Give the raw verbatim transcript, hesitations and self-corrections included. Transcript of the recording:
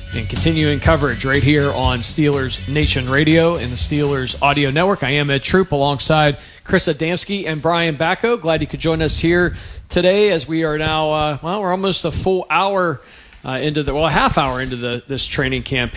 and continuing coverage right here on Steelers Nation Radio and the Steelers Audio Network. I am Ed Troop alongside Chris Adamski and Brian Bacco. Glad you could join us here today as we are now, uh, well, we're almost a full hour uh, into the, well, a half hour into the this training camp